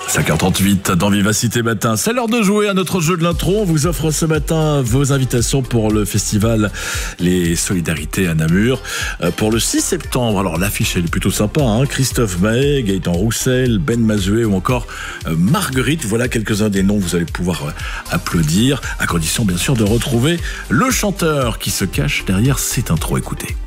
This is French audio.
5h38 dans Vivacité Matin. C'est l'heure de jouer à notre jeu de l'intro. On vous offre ce matin vos invitations pour le festival Les Solidarités à Namur pour le 6 septembre. Alors l'affiche elle est plutôt sympa, hein. Christophe Maé, Gaëtan Roussel, Ben Mazué ou encore Marguerite. Voilà quelques-uns des noms que vous allez pouvoir applaudir, à condition bien sûr de retrouver le chanteur qui se cache derrière cette intro. Écoutez.